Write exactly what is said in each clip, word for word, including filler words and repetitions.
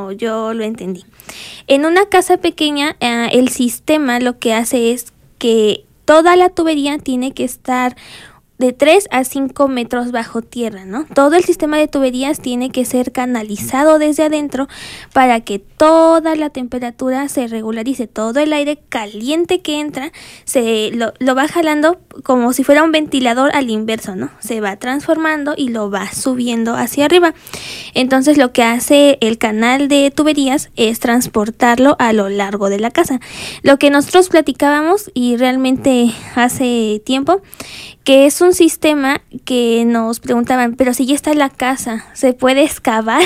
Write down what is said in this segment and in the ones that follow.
como yo lo entendí. En una casa pequeña, eh, el sistema lo que hace es que toda la tubería tiene que estar de tres a cinco metros bajo tierra, ¿no? Todo el sistema de tuberías tiene que ser canalizado desde adentro para que toda la temperatura se regularice, todo el aire caliente que entra se lo, lo va jalando como si fuera un ventilador al inverso, ¿no? Se va transformando y lo va subiendo hacia arriba. Entonces lo que hace el canal de tuberías es transportarlo a lo largo de la casa. Lo que nosotros platicábamos y realmente hace tiempo, que es un sistema que nos preguntaban, pero si ya está la casa, ¿se puede excavar?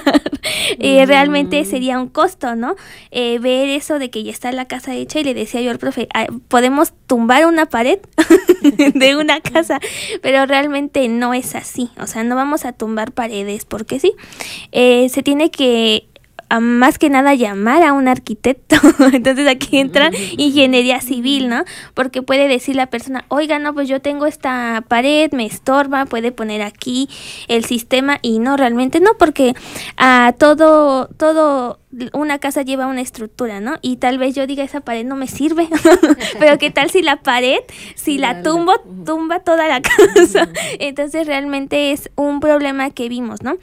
eh, mm. Realmente sería un costo, ¿no? Eh, ver eso de que ya está la casa hecha, y le decía yo al profe, ¿podemos tumbar una pared de una casa? Pero realmente no es así, o sea, no vamos a tumbar paredes porque sí. Eh, se tiene que... a más que nada llamar a un arquitecto. Entonces aquí entra ingeniería civil, ¿no? Porque puede decir la persona, oiga, no, pues yo tengo esta pared, me estorba, puede poner aquí el sistema, y no, realmente no, porque a uh, todo, todo, una casa lleva una estructura, ¿no? Y tal vez yo diga, esa pared no me sirve, pero ¿qué tal si la pared, si la tumbo, tumba toda la casa? Entonces realmente es un problema que vimos, ¿no?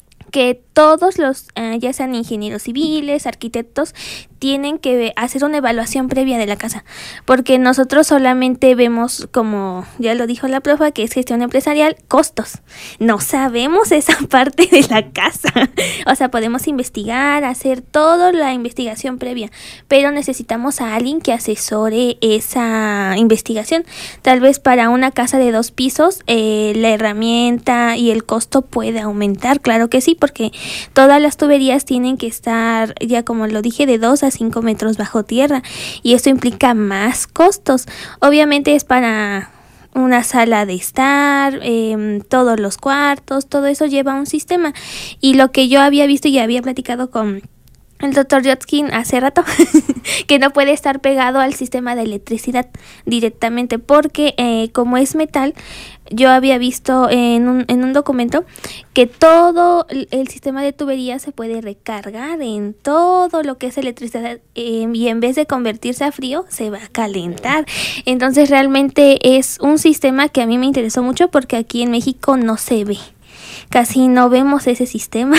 Que todos los, uh, ya sean ingenieros civiles, arquitectos, tienen que hacer una evaluación previa de la casa, porque nosotros solamente vemos, como ya lo dijo la profa, que es gestión empresarial, costos. No sabemos esa parte de la casa. O sea, podemos investigar, hacer toda la investigación previa, pero necesitamos a alguien que asesore esa investigación. Tal vez para una casa de dos pisos, eh, la herramienta y el costo puede aumentar, claro que sí, porque todas las tuberías tienen que estar, ya como lo dije, de dos a cinco metros bajo tierra, y esto implica más costos. Obviamente es para una sala de estar, eh, todos los cuartos, todo eso lleva un sistema. Y lo que yo había visto y había platicado con el doctor Jotkin hace rato, que no puede estar pegado al sistema de electricidad directamente, porque eh, como es metal, yo había visto en un, en un documento que todo el sistema de tubería se puede recargar en todo lo que es electricidad, eh, y en vez de convertirse a frío, se va a calentar. Entonces realmente es un sistema que a mí me interesó mucho, porque aquí en México no se ve. Casi no vemos ese sistema.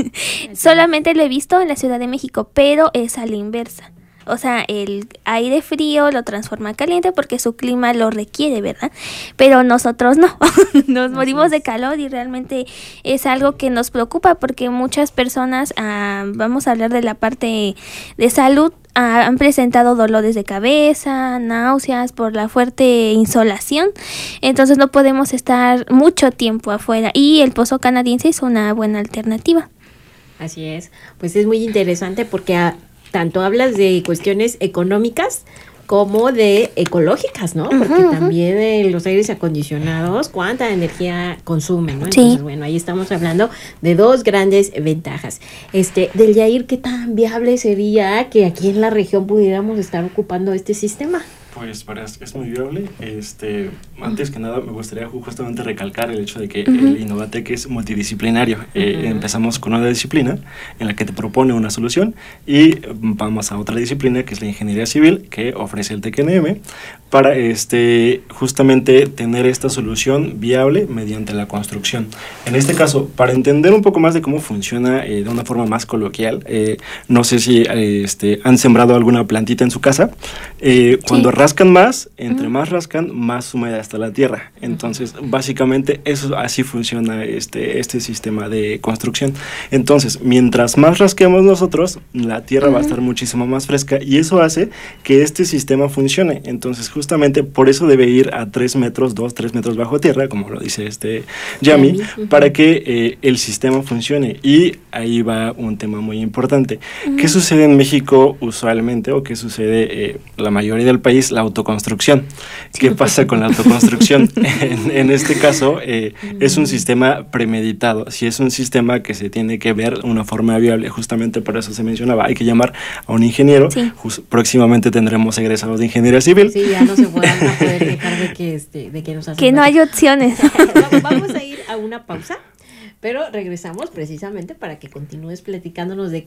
Solamente lo he visto en la Ciudad de México, pero es a la inversa. O sea, el aire frío lo transforma a caliente porque su clima lo requiere, ¿verdad? Pero nosotros no. Nos morimos de calor, y realmente es algo que nos preocupa, porque muchas personas, ah, vamos a hablar de la parte de salud, ah, han presentado dolores de cabeza, náuseas por la fuerte insolación. Entonces no podemos estar mucho tiempo afuera, y el pozo canadiense es una buena alternativa. Así es. Pues es muy interesante porque a tanto hablas de cuestiones económicas como de ecológicas, ¿no? Porque uh-huh, también eh, los aires acondicionados, ¿cuánta energía consumen, no? Entonces, sí. Bueno, ahí estamos hablando de dos grandes ventajas. Este, del Yair, ¿qué tan viable sería que aquí en la región pudiéramos estar ocupando este sistema? Pues para, es muy viable. Este, antes que nada me gustaría justamente recalcar el hecho de que uh-huh. el Innovatec es multidisciplinario. Eh, uh-huh. Empezamos con una disciplina en la que te propone una solución, y vamos a otra disciplina que es la ingeniería civil, que ofrece el T C N M para este, justamente tener esta solución viable mediante la construcción. En este caso, para entender un poco más de cómo funciona eh, de una forma más coloquial, eh, no sé si eh, este, han sembrado alguna plantita en su casa. Eh, cuando sí. rascan más, entre uh-huh. más rascan, más húmeda está la tierra. Entonces, básicamente, eso así funciona este, este sistema de construcción. Entonces, mientras más rasquemos nosotros, la tierra uh-huh. va a estar muchísimo más fresca, y eso hace que este sistema funcione. Entonces, justamente por eso debe ir a tres metros, dos, tres metros bajo tierra, como lo dice este Yami, uh-huh. para que eh, el sistema funcione. Y ahí va un tema muy importante. Uh-huh. ¿Qué sucede en México usualmente, o qué sucede eh, la mayoría del país? La autoconstrucción. ¿Qué pasa con la autoconstrucción? en, en este caso, eh, uh-huh. es un sistema premeditado. Si es un sistema que se tiene que ver de una forma viable, justamente por eso se mencionaba, hay que llamar a un ingeniero. Sí. Just, próximamente tendremos egresados de ingeniería civil. Sí, ya no se puedan a poder quejar de que, este, de que nos hacen... Que no hay opciones. Vamos a ir a una pausa, pero regresamos precisamente para que continúes platicándonos de